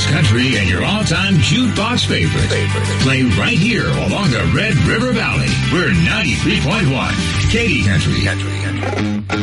best country and your all-time jukebox favorite. Play right here along the Red River Valley. We're 93.1 Katy Country.